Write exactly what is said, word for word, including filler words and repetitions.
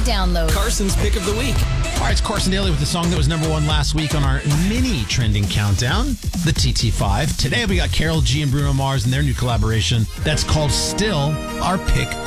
download. Carson's Pick of the Week. All right, it's Carson Daly with the song that was number one last week on our mini trending countdown, the T T five. Today we got Karol G and Bruno Mars and their new collaboration that's called Still, our pick